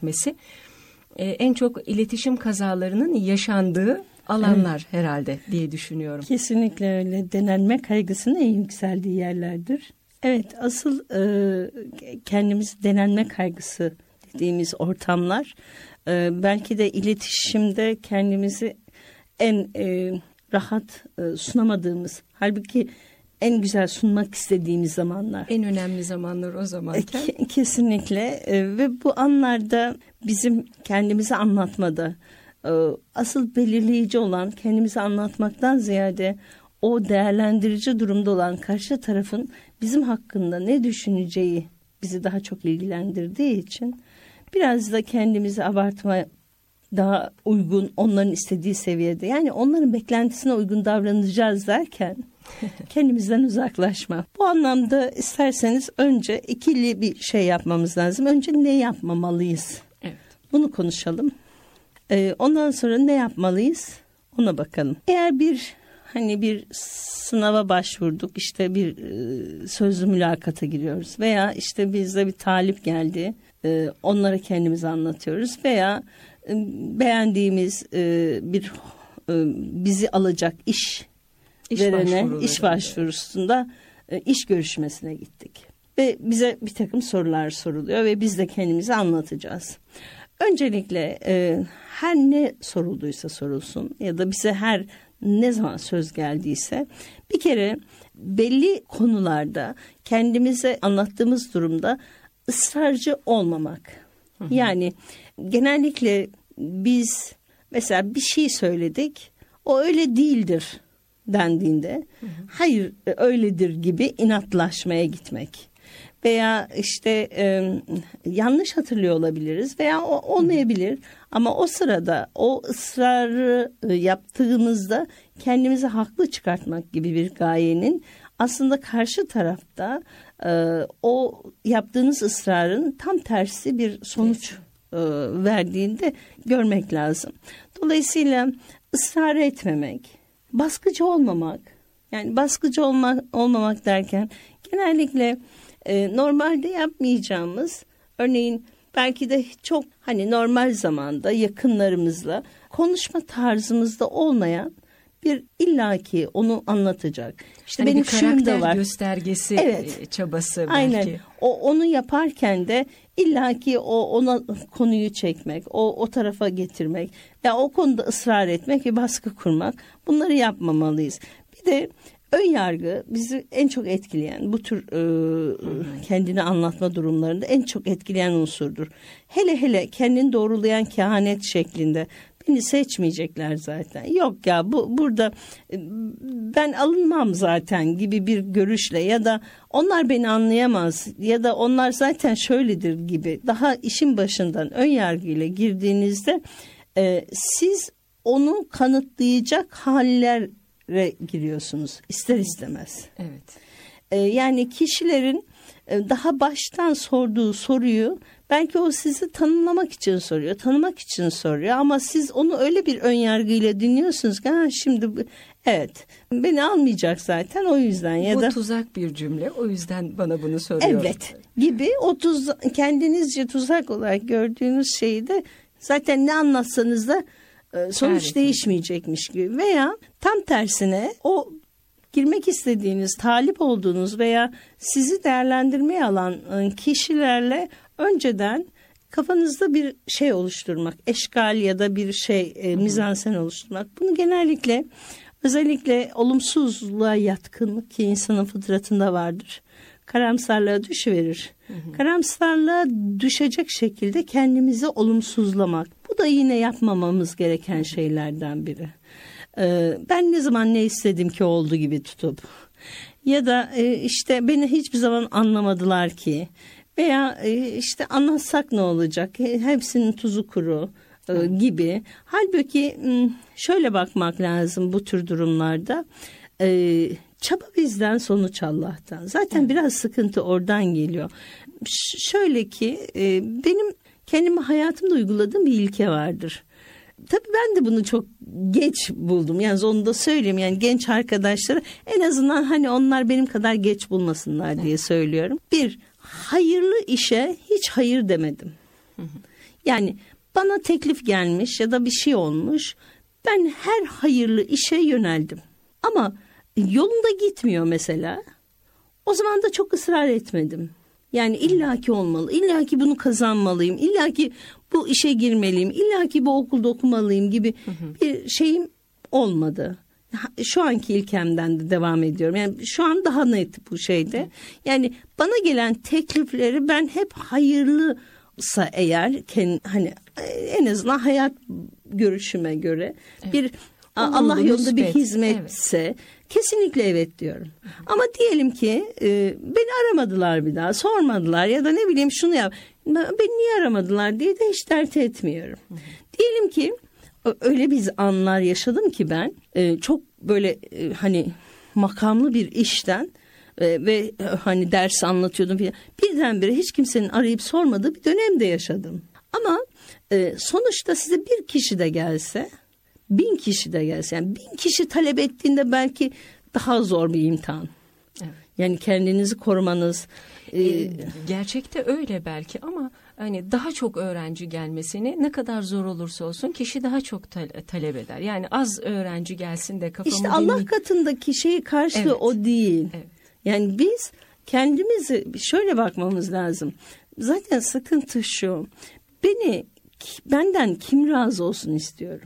En çok iletişim kazalarının yaşandığı alanlar herhalde diye düşünüyorum. Kesinlikle öyle. Denenme kaygısının en yükseldiği yerlerdir. Evet, asıl kendimiz denenme kaygısı dediğimiz ortamlar belki de iletişimde kendimizi en rahat sunamadığımız, halbuki en güzel sunmak istediğimiz zamanlar. En önemli zamanlar o zamanken. Kesinlikle ve bu anlarda bizim kendimizi anlatmada asıl belirleyici olan kendimizi anlatmaktan ziyade o değerlendirici durumda olan karşı tarafın bizim hakkında ne düşüneceği bizi daha çok ilgilendirdiği için biraz da kendimizi abartma daha uygun, onların istediği seviyede, yani onların beklentisine uygun davranacağız derken kendimizden uzaklaşma. Bu anlamda isterseniz önce ikili bir şey yapmamız lazım. Önce ne yapmamalıyız? Evet. Bunu konuşalım. Ondan sonra ne yapmalıyız? Ona bakalım. Eğer bir sınava başvurduk, işte bir sözlü mülakata giriyoruz veya işte bize bir talip geldi, onlara kendimizi anlatıyoruz veya beğendiğimiz bir bizi alacak iş başvurusunda iş görüşmesine gittik ve bize bir takım sorular soruluyor ve biz de kendimizi anlatacağız. Öncelikle her ne sorulduysa sorulsun ya da bize her ne zaman söz geldiyse bir kere belli konularda kendimize anlattığımız durumda ısrarcı olmamak. Hı hı. Yani genellikle biz mesela bir şey söyledik, o öyle değildir dendiğinde hayır öyledir gibi inatlaşmaya gitmek. Veya işte yanlış hatırlıyor olabiliriz veya olmayabilir ama o sırada o ısrarı yaptığımızda kendimizi haklı çıkartmak gibi bir gayenin aslında karşı tarafta o yaptığınız ısrarın tam tersi bir sonuç verdiğinde görmek lazım. Dolayısıyla ısrar etmemek, baskıcı olmamak, yani baskıcı olmamak derken genellikle normalde yapmayacağımız, örneğin belki de çok normal zamanda yakınlarımızla konuşma tarzımızda olmayan bir illaki onu anlatacak. İşte benim bir karakter da var. Göstergesi çabası belki. Aynen. Onu yaparken de illaki ona konuyu çekmek, o tarafa getirmek ya o konuda ısrar etmek ve baskı kurmak, bunları yapmamalıyız. Bir de ön yargı bizi en çok etkileyen, bu tür kendini anlatma durumlarında en çok etkileyen unsurdur. Hele kendini doğrulayan kehanet şeklinde. Beni seçmeyecekler zaten. Yok ya burada ben alınmam zaten gibi bir görüşle ya da onlar beni anlayamaz ya da onlar zaten şöyledir gibi daha işin başından ön yargıyla girdiğinizde siz onu kanıtlayacak hallere giriyorsunuz ister istemez. Evet. Yani kişilerin daha baştan sorduğu soruyu belki o sizi tanımlamak için soruyor, tanımak için soruyor ama siz onu öyle bir ön yargıyla dinliyorsunuz ki şimdi evet beni almayacak zaten o yüzden ya bu da tuzak bir cümle o yüzden bana bunu soruyor. Evet gibi kendinizce tuzak olarak gördüğünüz şeyi de zaten ne anlatsanız da sonuç değişmeyecekmiş gibi veya tam tersine o girmek istediğiniz, talip olduğunuz veya sizi değerlendirmeye alan kişilerle önceden kafanızda bir şey oluşturmak, eşkal ya da bir mizansen oluşturmak. Bunu genellikle özellikle olumsuzluğa yatkınlık ki insanın fıtratında vardır. Karamsarlığa düşüverir. Karamsarlığa düşecek şekilde kendimizi olumsuzlamak. Bu da yine yapmamamız gereken şeylerden biri. Ben ne zaman ne istedim ki oldu gibi tutup ya da işte beni hiçbir zaman anlamadılar ki veya işte anlatsak ne olacak hepsinin tuzu kuru gibi. Halbuki şöyle bakmak lazım bu tür durumlarda, çaba bizden sonuç Allah'tan zaten biraz sıkıntı oradan geliyor. Şöyle ki benim kendime hayatımda uyguladığım bir ilke vardır. Tabii ben de bunu çok geç buldum. Yani onu da söyleyeyim. Yani genç arkadaşlara en azından onlar benim kadar geç bulmasınlar diye söylüyorum. Bir, hayırlı işe hiç hayır demedim. Yani bana teklif gelmiş ya da bir şey olmuş. Ben her hayırlı işe yöneldim. Ama yolunda gitmiyor mesela. O zaman da çok ısrar etmedim. Yani illaki olmalı, illaki bunu kazanmalıyım, illaki bu işe girmeliyim, illaki bu okulda okumalıyım gibi bir şeyim olmadı. Şu anki ilkemden de devam ediyorum. Yani şu an daha net bu şeyde. Yani bana gelen teklifleri ben hep hayırlısa eğer, hani en azından hayat görüşüme göre bir Allah yolunda bir hizmetse kesinlikle evet diyorum. Ama diyelim ki beni aramadılar bir daha, sormadılar ya da ne bileyim şunu yap. Beni niye aramadılar diye de hiç dert etmiyorum. Diyelim ki öyle bir anlar yaşadım ki ben çok böyle hani makamlı bir işten ve hani ders anlatıyordum falan. Birdenbire hiç kimsenin arayıp sormadığı bir dönemde yaşadım. Ama sonuçta size bir kişi de gelse, 1000 kişi de gelse, yani 1000 kişi talep ettiğinde belki daha zor bir imtihan. Evet. Yani kendinizi korumanız. Gerçekte öyle belki ama hani daha çok öğrenci gelmesini ne kadar zor olursa olsun kişi daha çok talep eder. Yani az öğrenci gelsin de kafamı İşte Allah katındaki şeyi karşılığı evet. O değil. Evet. Yani biz kendimizi şöyle bakmamız lazım. Zaten sıkıntı şu. Benden kim razı olsun istiyorum.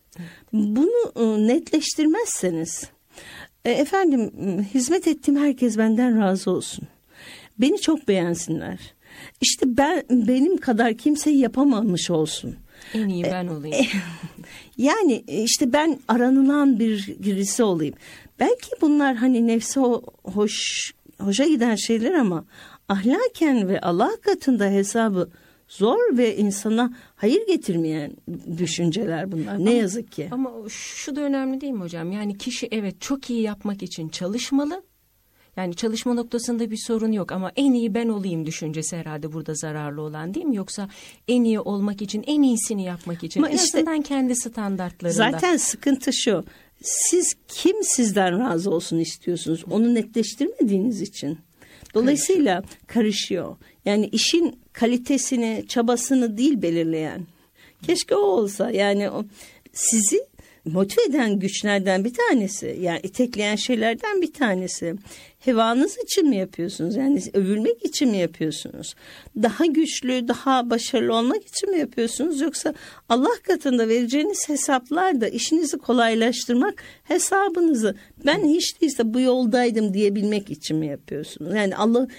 Bunu netleştirmezseniz efendim hizmet ettiğim herkes benden razı olsun. Beni çok beğensinler. İşte benim kadar kimse yapamamış olsun. En iyi ben olayım. Yani işte ben aranılan birisi olayım. Belki bunlar hani nefse hoşa giden şeyler ama ahlaken ve Allah katında hesabı zor ve insana hayır getirmeyen düşünceler bunlar. Ne yazık ki. Ama şu da önemli değil mi hocam? Yani kişi evet çok iyi yapmak için çalışmalı. Yani çalışma noktasında bir sorun yok ama en iyi ben olayım düşüncesi herhalde burada zararlı olan değil mi? Yoksa en iyi olmak için, en iyisini yapmak için ama en azından kendi standartlarında. Zaten sıkıntı şu. Siz kim sizden razı olsun istiyorsunuz? Onu netleştirmediğiniz için. Dolayısıyla karışıyor. Yani işin kalitesini, çabasını değil belirleyen. Keşke o olsa. Yani sizi motive eden güçlerden bir tanesi. Yani itekleyen şeylerden bir tanesi. Hevanız için mi yapıyorsunuz? Yani övülmek için mi yapıyorsunuz? Daha güçlü, daha başarılı olmak için mi yapıyorsunuz? Yoksa Allah katında vereceğiniz hesaplarda işinizi kolaylaştırmak, hesabınızı ben hiç değilse bu yoldaydım diyebilmek için mi yapıyorsunuz? Yani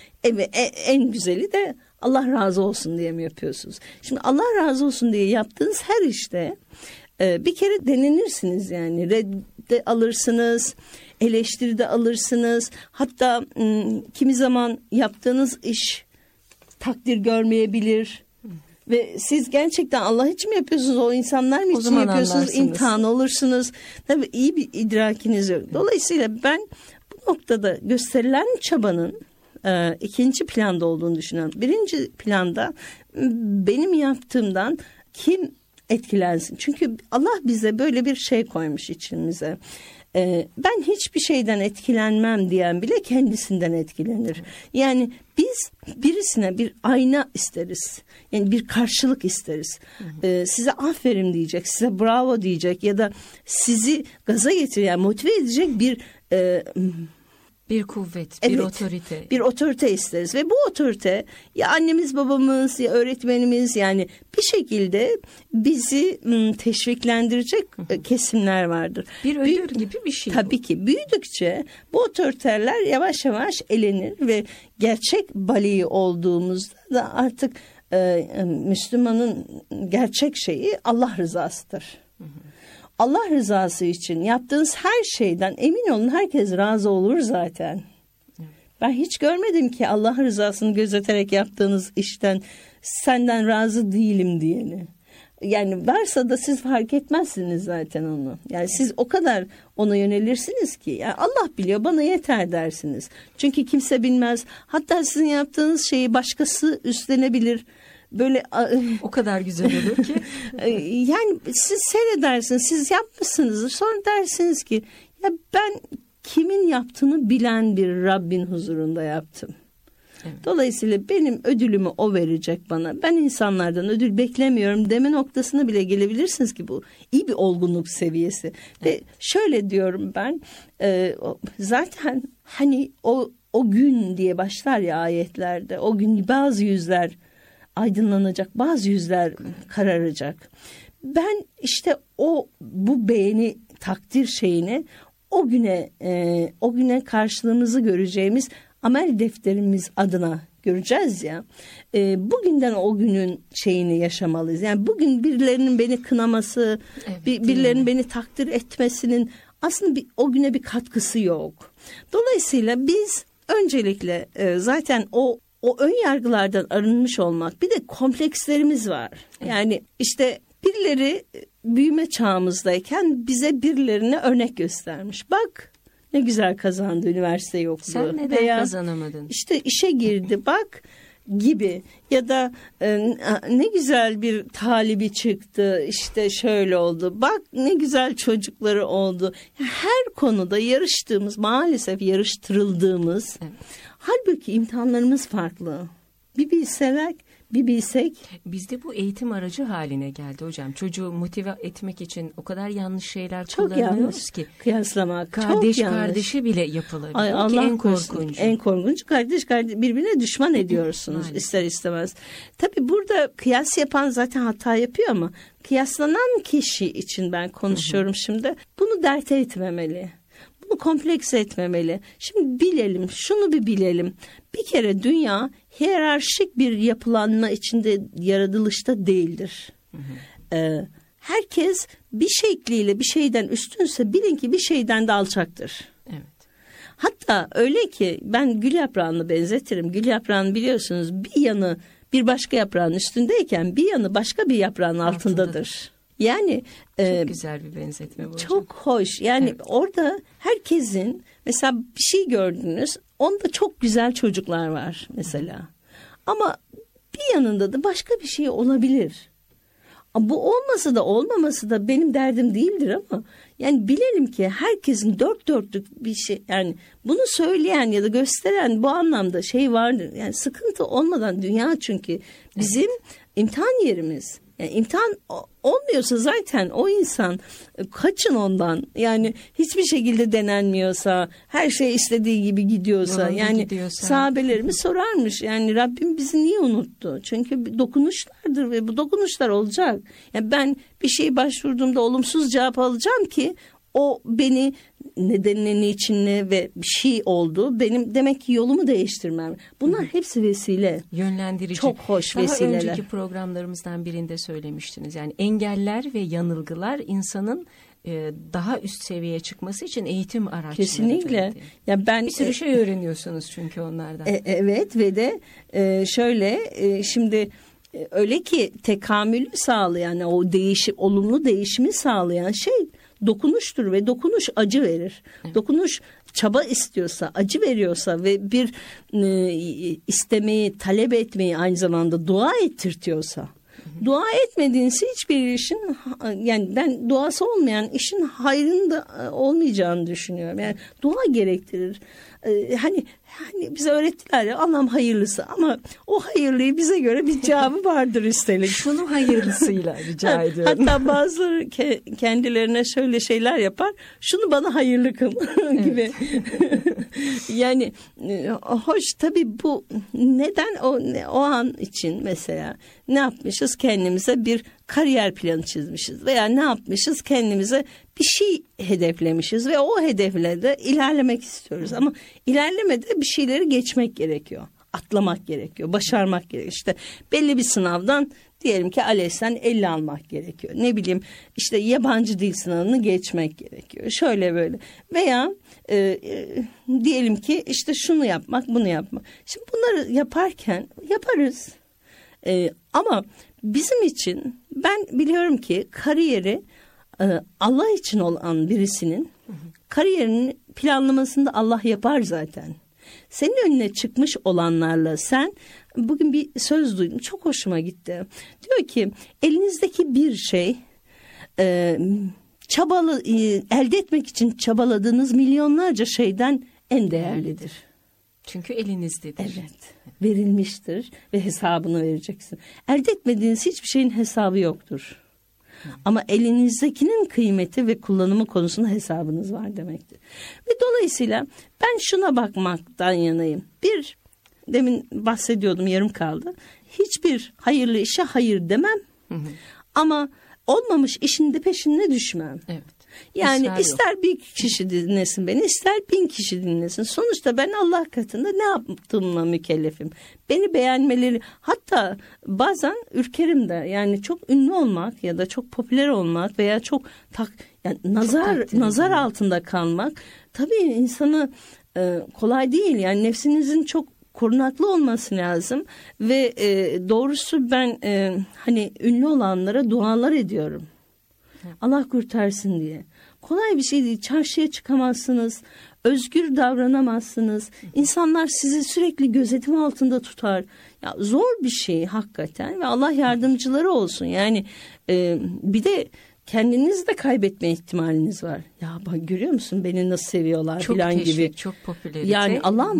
en güzeli de Allah razı olsun diye mi yapıyorsunuz? Şimdi Allah razı olsun diye yaptığınız her işte bir kere denenirsiniz yani. Redde alırsınız, eleştiri de alırsınız. Hatta kimi zaman yaptığınız iş takdir görmeyebilir. Ve siz gerçekten Allah için mi yapıyorsunuz? O insanlar mı için yapıyorsunuz? Anlarsınız. İmtihan olursunuz. Tabii iyi bir idrakiniz yok. Dolayısıyla ben bu noktada gösterilen çabanın ikinci planda olduğunu düşünüyorum. Birinci planda benim yaptığımdan kim etkilensin? Çünkü Allah bize böyle bir şey koymuş içimize. Ben hiçbir şeyden etkilenmem diyen bile kendisinden etkilenir. Yani biz birisine bir ayna isteriz. Yani bir karşılık isteriz. Size aferin diyecek, size bravo diyecek ya da sizi gaza getiren, yani motive edecek bir kuvvet, bir otorite. Bir otorite isteriz ve bu otorite ya annemiz, babamız, ya öğretmenimiz, yani bir şekilde bizi teşviklendirecek kesimler vardır. Bir ödül gibi bir şey. Tabii ki büyüdükçe bu otoriteler yavaş yavaş elenir ve gerçek bali olduğumuzda da artık Müslümanın gerçek şeyi Allah rızasıdır. Allah rızası için yaptığınız her şeyden emin olun herkes razı olur zaten. Ben hiç görmedim ki Allah rızasını gözeterek yaptığınız işten senden razı değilim diyeni. Yani varsa da siz fark etmezsiniz zaten onu. Yani siz o kadar ona yönelirsiniz ki yani Allah biliyor bana yeter dersiniz. Çünkü kimse bilmez. Hatta sizin yaptığınız şeyi başkası üstlenebilir. Böyle o kadar güzel olur ki. Yani siz seyredersiniz, siz yapmışsınızdır. Sonra dersiniz ki ya ben kimin yaptığını bilen bir Rabbin huzurunda yaptım. Evet. Dolayısıyla benim ödülümü o verecek bana. Ben insanlardan ödül beklemiyorum deme noktasına bile gelebilirsiniz ki bu iyi bir olgunluk seviyesi. Evet. Ve şöyle diyorum ben, zaten hani o gün diye başlar ya ayetlerde, o gün bazı yüzler aydınlanacak, bazı yüzler kararacak. Ben işte bu beğeni, takdir şeyini o güne karşılığımızı göreceğimiz amel defterimiz adına göreceğiz ya. Bugünden o günün şeyini yaşamalıyız. Yani bugün birilerinin beni kınaması, birilerinin beni takdir etmesinin aslında o güne bir katkısı yok. Dolayısıyla biz öncelikle zaten o ön yargılardan arınmış olmak, bir de komplekslerimiz var. Yani işte birileri büyüme çağımızdayken bize birilerine örnek göstermiş. Bak ne güzel kazandı, üniversiteyi okudu. Sen neden kazanamadın? İşte işe girdi bak gibi, ya da ne güzel bir talibi çıktı, işte şöyle oldu, bak ne güzel çocukları oldu. Her konuda maalesef yarıştırıldığımız, evet. Halbuki imtihanlarımız farklı. Bir bilsek. Bizde bu eğitim aracı haline geldi hocam. Çocuğu motive etmek için o kadar yanlış şeyler kullanıyoruz ki. Kıyaslamak kardeş kardeşe bile yapılabilir. Ay, Allah en korkunç. En korkunç. Kardeş birbirine düşman ediyorsunuz ister istemez. Tabii burada kıyas yapan zaten hata yapıyor ama kıyaslanan kişi için ben konuşuyorum şimdi. Bunu dert etmemeli. Bunu kompleks etmemeli. Şimdi şunu bir bilelim. Bir kere dünya hiyerarşik bir yapılanma içinde, yaratılışta değildir. Herkes bir şekliyle bir şeyden üstünse bilin ki bir şeyden de alçaktır. Evet. Hatta öyle ki ben gül yaprağını benzetirim. Gül yaprağını biliyorsunuz, bir yanı bir başka yaprağın üstündeyken bir yanı başka bir yaprağın altındadır. Yani çok güzel bir benzetme bu hocam. Çok hoş. Yani evet. Orada herkesin, mesela bir şey gördünüz, onda çok güzel çocuklar var mesela. Ama bir yanında da başka bir şey olabilir. Bu olması da olmaması da benim derdim değildir ama yani bilelim ki herkesin dört dörtlük bir şey, yani bunu söyleyen ya da gösteren bu anlamda şey vardır. Yani sıkıntı olmadan dünya, çünkü bizim imtihan yerimiz. Yani imtihan olmuyorsa zaten o insan, kaçın ondan. Yani hiçbir şekilde denenmiyorsa, her şey istediği gibi gidiyorsa, sahabelerimiz sorarmış. Yani Rabbim bizi niye unuttu? Çünkü dokunuşlardır ve bu dokunuşlar olacak. Yani ben bir şeye başvurduğumda olumsuz cevap alacağım ki o beni nedenine, niçinle ve bir şey oldu. Benim demek ki yolumu değiştirmem. Bunlar hepsi vesile. Yönlendirici. Çok hoş vesileler. Daha önceki programlarımızdan birinde söylemiştiniz. Yani engeller ve yanılgılar insanın daha üst seviyeye çıkması için eğitim araçları. Kesinlikle. Ya ben bir sürü şey öğreniyorsunuz çünkü onlardan. Evet ve de şöyle şimdi öyle ki tekamülü sağlayan, yani o olumlu değişimi sağlayan şey dokunuştur ve dokunuş acı verir. Evet. Dokunuş çaba istiyorsa, acı veriyorsa ve bir istemeyi, talep etmeyi aynı zamanda dua ettirtiyorsa, dua etmediğinse hiçbir işin, yani ben duası olmayan işin hayrının da olmayacağını düşünüyorum. Yani dua gerektirir. Hani bize öğrettiler ya, Allah'ım hayırlısı, ama o hayırlıyı bize göre bir cevabı vardır üstelik. Şunu hayırlısıyla rica ediyorum. Hatta bazıları kendilerine şöyle şeyler yapar. Şunu bana hayırlı kıl gibi. Yani hoş tabii, bu neden o an için mesela ne yapmışız, kendimize bir kariyer planı çizmişiz veya ne yapmışız, kendimize bir şey hedeflemişiz ve o hedefle de ilerlemek istiyoruz. Ama ilerlemede bir şeyleri geçmek gerekiyor. Atlamak gerekiyor. Başarmak gerekiyor. İşte belli bir sınavdan diyelim ki ALES'ten 50 almak gerekiyor. Ne bileyim işte yabancı dil sınavını geçmek gerekiyor. Şöyle böyle. Veya diyelim ki işte şunu yapmak, bunu yapmak. Şimdi bunları yaparken yaparız. Ama bizim için, ben biliyorum ki kariyeri Allah için olan birisinin kariyerinin planlamasını da Allah yapar zaten. Senin önüne çıkmış olanlarla sen, bugün bir söz duydum, çok hoşuma gitti. Diyor ki elinizdeki bir şey elde etmek için çabaladığınız milyonlarca şeyden en değerlidir. Çünkü elinizdedir. Evet, verilmiştir ve hesabını vereceksin. Elde etmediğiniz hiçbir şeyin hesabı yoktur. Ama elinizdekinin kıymeti ve kullanımı konusunda hesabınız var demektir. Ve dolayısıyla ben şuna bakmaktan yanayım. Demin bahsediyordum, yarım kaldı. Hiçbir hayırlı işe hayır demem. Ama olmamış işin de peşine düşmem. Evet. Yani İsrar ister yok. bir kişi dinlesin beni, ister 1000 kişi dinlesin. Sonuçta ben Allah katında ne yaptığımla mükellefim. Beni beğenmeleri, hatta bazen ürkerim de. Yani çok ünlü olmak ya da çok popüler olmak veya çok yani nazar altında kalmak tabii insanı kolay değil. Yani nefsinizin çok korunaklı olması lazım ve doğrusu ben hani ünlü olanlara dualar ediyorum. Allah kurtarsın diye. Kolay bir şey değil. Çarşıya çıkamazsınız. Özgür davranamazsınız. İnsanlar sizi sürekli gözetim altında tutar. Ya zor bir şey hakikaten ve Allah yardımcıları olsun. Yani bir de kendinizi de kaybetme ihtimaliniz var. Ya bak görüyor musun beni nasıl seviyorlar çok falan teşvik, gibi. çok popülerite. Yani Allah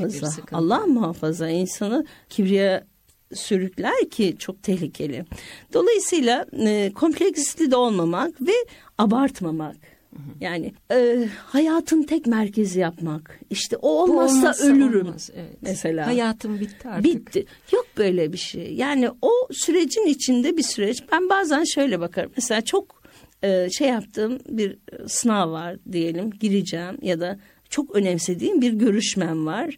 muhafaza insanı kibriye sürükler ki çok tehlikeli. Dolayısıyla kompleksli de olmamak ve abartmamak. Yani hayatın tek merkezi yapmak. İşte o olmazsa ölürüm. Olmaz, evet. Mesela. Hayatım bitti artık. Bitti. Yok böyle bir şey. Yani o sürecin içinde bir süreç. Ben bazen şöyle bakarım. Mesela çok yaptığım bir sınav var diyelim. Gireceğim ya da çok önemsediğim bir görüşmem var.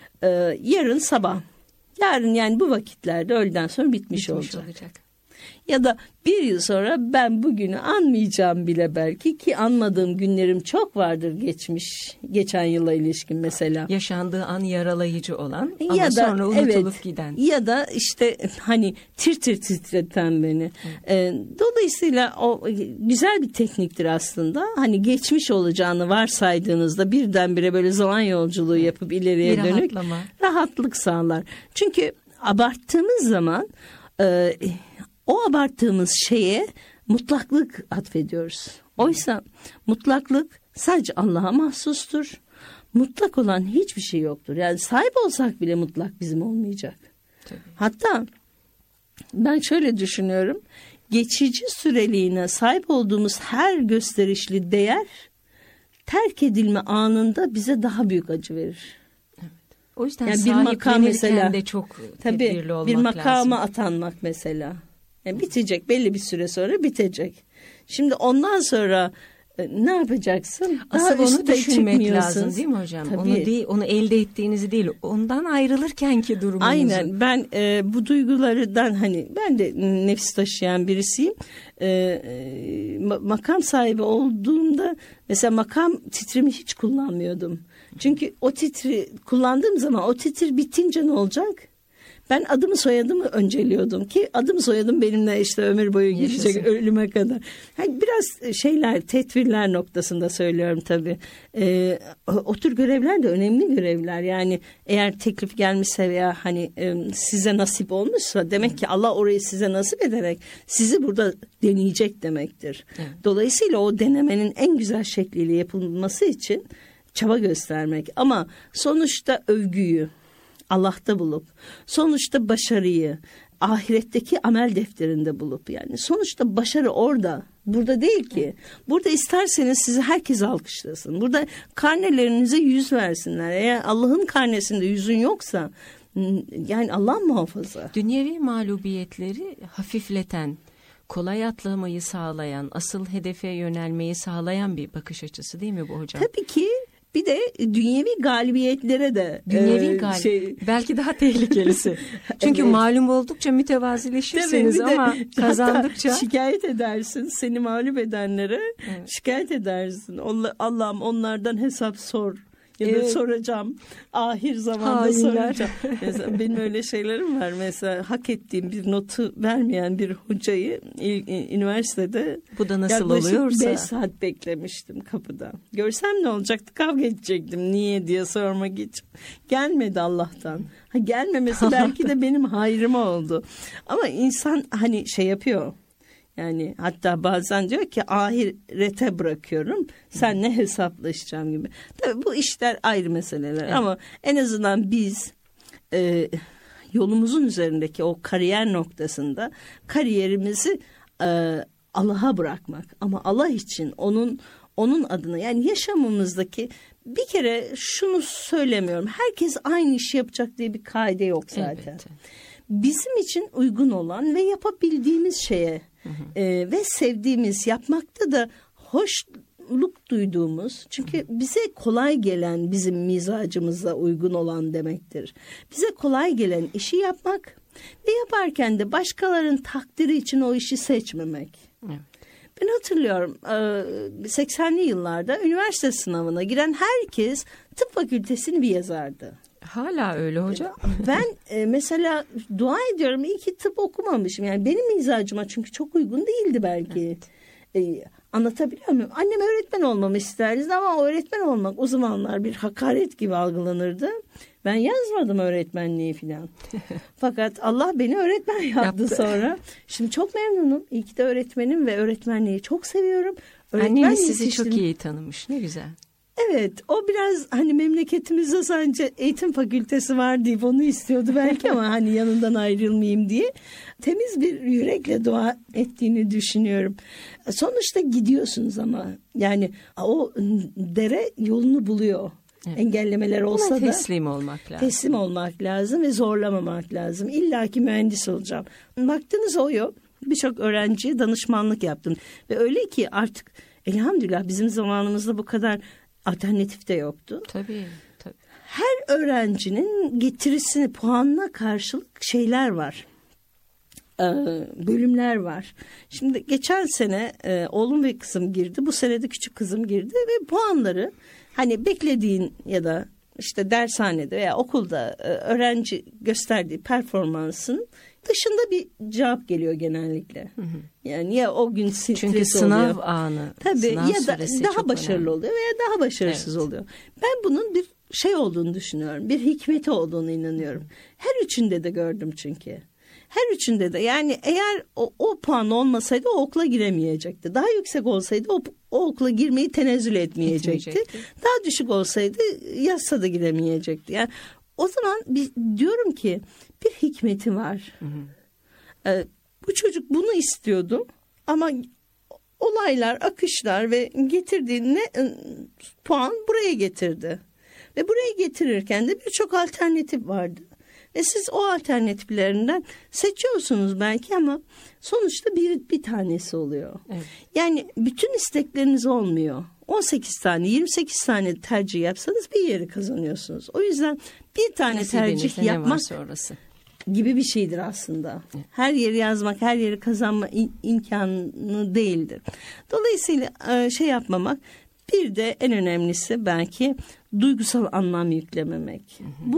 Yarın sabah. Yarın yani bu vakitlerde öğleden sonra bitmiş olacak. Ya da bir yıl sonra ben bugünü anmayacağım bile belki ki anmadığım günlerim çok vardır geçen yıla ilişkin mesela. Yaşandığı an yaralayıcı olan ama sonra unutulup giden. Ya da işte hani tir titreten beni. Dolayısıyla o güzel bir tekniktir aslında. Hani geçmiş olacağını varsaydığınızda birdenbire böyle zaman yolculuğu yapıp ileriye dönük rahatlık sağlar. Çünkü abarttığımız zaman o abarttığımız şeye mutlaklık atfediyoruz. Oysa mutlaklık sadece Allah'a mahsustur. Mutlak olan hiçbir şey yoktur. Yani sahip olsak bile mutlak bizim olmayacak. Tabii. Hatta ben şöyle düşünüyorum. Geçici süreliğine sahip olduğumuz her gösterişli değer terk edilme anında bize daha büyük acı verir. O yüzden yani bir makam mesela de çok tedbirli olmak lazım. Bir makama atanmak mesela. Yani bitecek, belli bir süre sonra bitecek. Şimdi ondan sonra ne yapacaksın? Asıl onu düşünmek lazım değil mi hocam? Tabii. Onu elde ettiğinizi değil, ondan ayrılırkenki durumunuzu. Aynen, ben bu duygulardan hani ben de nefis taşıyan birisiyim. Makam sahibi olduğumda mesela makam titrimi hiç kullanmıyordum. Çünkü o titri kullandığım zaman o titir bitince ne olacak? Ben adımı soyadımı önceliyordum ki adım soyadım benimle işte ömür boyu gidecek ölüme kadar. Yani biraz tedbirler noktasında söylüyorum tabii. O tür görevler de önemli görevler. Yani eğer teklif gelmişse veya hani size nasip olmuşsa demek ki Allah orayı size nasip ederek sizi burada deneyecek demektir. Evet. Dolayısıyla o denemenin en güzel şekliyle yapılması için çaba göstermek ama sonuçta övgüyü Allah'ta bulup sonuçta başarıyı ahiretteki amel defterinde bulup yani sonuçta başarı orada, burada değil ki. Burada isterseniz sizi herkes alkışlasın. Burada karnelerinize 100 versinler. Eğer Allah'ın karnesinde 100'ün yoksa yani Allah muhafaza. Dünyevi mağlubiyetleri hafifleten, kolay atlamayı sağlayan, asıl hedefe yönelmeyi sağlayan bir bakış açısı değil mi bu hocam? Tabii ki. Bir de dünyevi galibiyetlere de belki daha tehlikelisi. Çünkü malum oldukça mütevazileşirsiniz ama kazandıkça şikayet edersin. Seni mağlup edenlere şikayet edersin. Allah'ım onlardan hesap sor. Ya da soracağım. Ahir zamanda soracağım. Mesela benim öyle şeylerim var. Mesela hak ettiğim bir notu vermeyen bir hocayı üniversitede bu da nasıl oluyorsa 5 saat beklemiştim kapıda. Görsem ne olacaktı? Kavga edecektim. Niye diye sormak için. Gelmedi Allah'tan. Gelmemesi belki de benim hayrıma oldu. Ama insan hani yapıyor. Yani hatta bazen diyor ki ahirete bırakıyorum, seninle hesaplaşacağım gibi. Tabii bu işler ayrı meseleler, evet. Ama en azından biz yolumuzun üzerindeki o kariyer noktasında kariyerimizi Allah'a bırakmak, ama Allah için, onun adına, yani yaşamımızdaki, bir kere şunu söylemiyorum, herkes aynı işi yapacak diye bir kaide yok zaten. Evet. Bizim için uygun olan ve yapabildiğimiz şeye ve sevdiğimiz, yapmakta da hoşluk duyduğumuz, çünkü bize kolay gelen, bizim mizacımıza uygun olan demektir. Bize kolay gelen işi yapmak ve yaparken de başkalarının takdiri için o işi seçmemek. Evet. Ben hatırlıyorum 80'li yıllarda üniversite sınavına giren herkes tıp fakültesini bir yazardı. Hala öyle hocam. Ben mesela dua ediyorum, iyi ki tıp okumamışım. Yani benim mizacıma çünkü çok uygun değildi belki. Evet. Anlatabiliyor muyum? Annem öğretmen olmamı isterdi ama öğretmen olmak o zamanlar bir hakaret gibi algılanırdı. Ben yazmadım öğretmenliği falan. Fakat Allah beni öğretmen yaptı sonra. Şimdi çok memnunum. İyi ki de öğretmenim ve öğretmenliği çok seviyorum. Anneniz sizi çok iyi tanımış. Ne güzel. Evet, o biraz hani memleketimizde sadece eğitim fakültesi var deyip onu istiyordu belki ama hani yanından ayrılmayayım diye temiz bir yürekle dua ettiğini düşünüyorum. Sonuçta gidiyorsunuz ama yani o dere yolunu buluyor. Evet. Engellemeler olsa da teslim olmak lazım. Teslim olmak lazım ve zorlamamak lazım. İlla ki mühendis olacağım. Baktınız o yok. Birçok öğrenciye danışmanlık yaptım ve öyle ki artık elhamdülillah bizim zamanımızda bu kadar alternatif de yoktu. Tabii. Her öğrencinin getirisini, puanına karşılık şeyler var. Bölümler var. Şimdi geçen sene oğlum ve kızım girdi. Bu sene de küçük kızım girdi ve puanları hani beklediğin ya da işte dershanede veya okulda öğrenci gösterdiği performansın dışında bir cevap geliyor genellikle. Yani ya o gün stres oluyor. Çünkü sınav anı. Tabii, sınav ya da daha başarılı önemli oluyor veya daha başarısız oluyor. Ben bunun bir şey olduğunu düşünüyorum. Bir hikmeti olduğunu inanıyorum. Her üçünde de gördüm çünkü. Her üçünde de, yani eğer o puan olmasaydı o okula giremeyecekti. Daha yüksek olsaydı o okula girmeyi tenezzül etmeyecekti. Daha düşük olsaydı yazsa da giremeyecekti. Yani o zaman diyorum ki bir hikmeti var. Bu çocuk bunu istiyordu ama olaylar, akışlar ve getirdiği puan buraya getirdi. Ve buraya getirirken de birçok alternatif vardı. Ve siz o alternatiflerinden seçiyorsunuz belki ama sonuçta bir tanesi oluyor. Evet. Yani bütün istekleriniz olmuyor. 18 tane, 28 tane tercih yapsanız bir yeri kazanıyorsunuz. O yüzden bir tane tercih yapmak gibi bir şeydir aslında. Evet. Her yeri yazmak, her yeri kazanma imkanı değildir. Dolayısıyla şey yapmamak, bir de en önemlisi belki duygusal anlam yüklememek.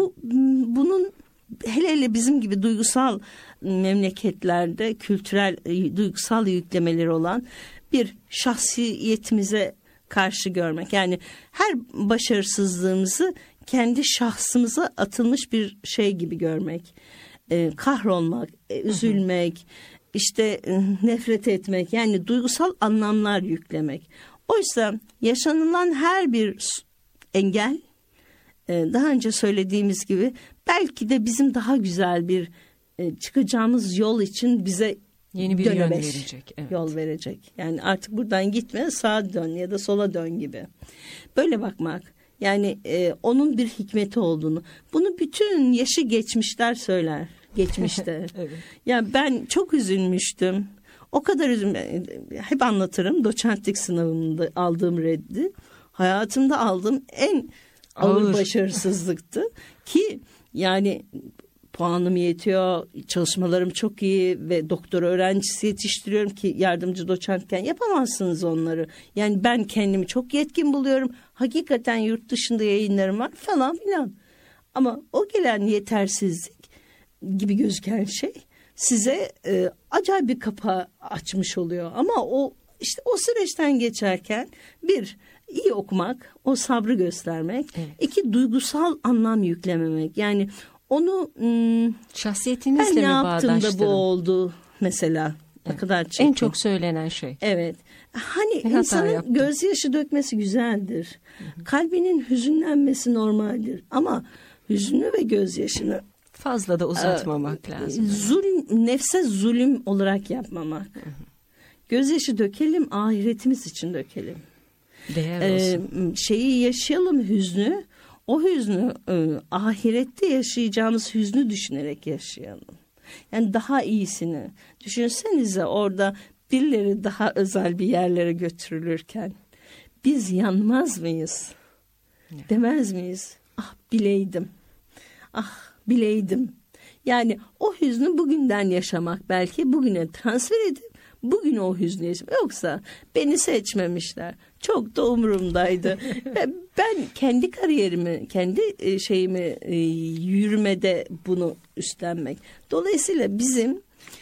Bunun hele bizim gibi duygusal memleketlerde kültürel duygusal yüklemeleri olan bir şahsiyetimize karşı görmek. Yani her başarısızlığımızı kendi şahsımıza atılmış bir şey gibi görmek. Kahrolmak, üzülmek, işte nefret etmek, yani duygusal anlamlar yüklemek. Oysa yaşanılan her bir engel, daha önce söylediğimiz gibi belki de bizim daha güzel bir çıkacağımız yol için bize yeni bir yön verecek. Evet. Yol verecek. Yani artık buradan gitme, sağa dön ya da sola dön gibi. Böyle bakmak. Yani onun bir hikmeti olduğunu. Bunu bütün yaşı geçmişler söyler. Geçmişte. Evet. Yani ben çok üzülmüştüm. O kadar hep anlatırım. Doçentlik sınavında aldığım reddi hayatımda aldığım en ağır başarısızlıktı ki yani puanım yetiyor, çalışmalarım çok iyi ve doktora öğrencisi yetiştiriyorum ki yardımcı doçentken yapamazsınız onları. Yani ben kendimi çok yetkin buluyorum. Hakikaten yurt dışında yayınlarım var falan filan. Ama o gelen yetersizlik gibi gözüken şey size acayip bir kapı açmış oluyor. Ama o işte o süreçten geçerken bir, iyi okumak, o sabrı göstermek. Evet. İki, duygusal anlam yüklememek. Yani onu şahsiyetinizle mi bağdaştırın? Ben ne yaptım da bu oldu mesela. Ne kadar çirkin. En çok söylenen şey. Evet. Hani hata insanın yaptım. gözyaşı dökmesi güzeldir. Kalbinin hüzünlenmesi normaldir. Ama hüznü ve gözyaşını Fazla da uzatmamak lazım. nefse zulüm olarak yapmamak. Gözyaşı dökelim, ahiretimiz için dökelim. Değer olsun. Şeyi yaşayalım, hüznü. O hüznü ahirette yaşayacağımız hüznü düşünerek yaşayalım. Yani daha iyisini. Düşünsenize orada birileri daha özel bir yerlere götürülürken biz yanmaz mıyız? Demez miyiz? Ah bileydim. Ah bileydim. Yani o hüznü bugünden yaşamak, belki bugüne transfer edip bugün o hüznü yaşamak. Yoksa beni seçmemişler. Çok da umurumdaydı. Ben kendi kariyerimi, kendi şeyimi yürümede bunu üstlenmek. Dolayısıyla bizim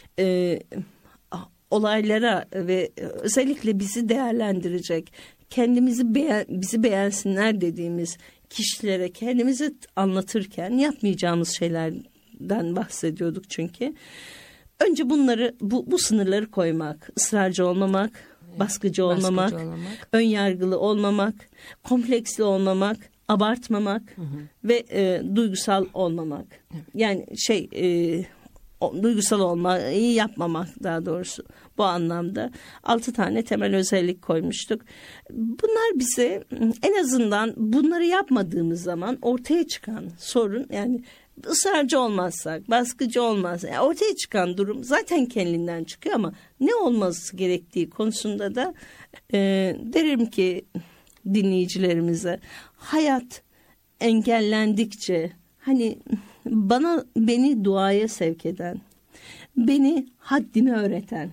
olaylara ve özellikle bizi değerlendirecek, bizi beğensinler dediğimiz kişilere kendimizi anlatırken yapmayacağımız şeylerden bahsediyorduk çünkü. Önce bunları, bu sınırları koymak, ısrarcı olmamak, baskıcı olmamak, önyargılı olmamak, kompleksli olmamak, abartmamak ve duygusal olmamak. Yani duygusal olmayı yapmamak, daha doğrusu bu anlamda 6 tane temel özellik koymuştuk. Bunlar bize en azından bunları yapmadığımız zaman ortaya çıkan sorun, yani ısrarcı olmazsak, baskıcı olmazsak, yani ortaya çıkan durum zaten kendinden çıkıyor ama ne olması gerektiği konusunda da derim ki dinleyicilerimize, hayat engellendikçe, hani beni duaya sevk eden, beni haddimi öğreten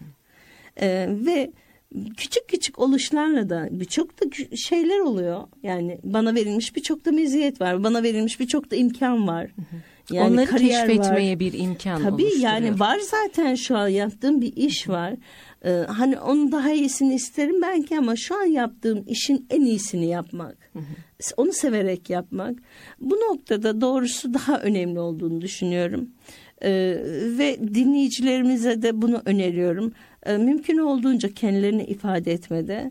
ve küçük küçük oluşlarla da birçok da şeyler oluyor. Yani bana verilmiş birçok da meziyet var. Bana verilmiş birçok da imkan var. Yani onları keşfetmeye var. Bir imkan Tabii oluşturuyor. yani var zaten, şu an yaptığım bir iş var. Hani onun daha iyisini isterim belki ama şu an yaptığım işin en iyisini yapmak. Onu severek yapmak. Bu noktada doğrusu daha önemli olduğunu düşünüyorum. Ve dinleyicilerimize de bunu öneriyorum. Mümkün olduğunca kendilerini ifade etmede,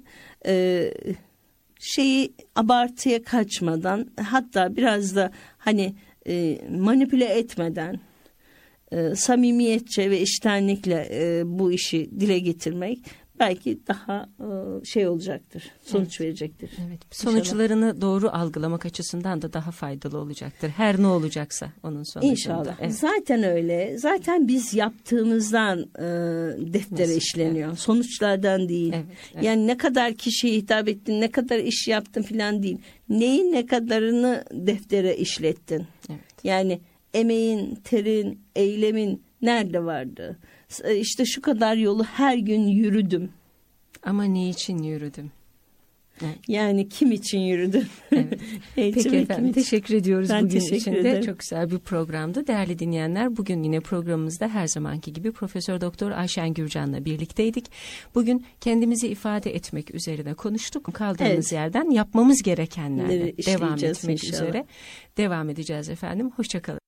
abartıya kaçmadan, hatta biraz da hani manipüle etmeden, samimiyetçe ve içtenlikle bu işi dile getirmek belki daha olacaktır, sonuç verecektir. Evet. Sonuçlarını doğru algılamak açısından da daha faydalı olacaktır. Her ne olacaksa onun sonucunda. İnşallah. Evet. Zaten öyle. Zaten biz yaptığımızdan deftere işleniyor. Evet. Sonuçlardan değil. Evet, evet. Yani ne kadar kişiye hitap ettin, ne kadar iş yaptın falan değil. Neyin ne kadarını deftere işlettin. Evet. Yani emeğin, terin, eylemin nerede vardı? İşte şu kadar yolu her gün yürüdüm. Ama ne için yürüdüm? Evet. Yani kim için yürüdüm? Evet. Peki efendim, teşekkür ediyoruz bugün için de. Çok güzel bir programdı. Değerli dinleyenler, bugün yine programımızda her zamanki gibi Profesör Doktor Ayşen Gürcan'la birlikteydik. Bugün kendimizi ifade etmek üzerine konuştuk. Kaldığımız yerden yapmamız gerekenlerle devam etmek üzere devam edeceğiz efendim. Hoşça kalın.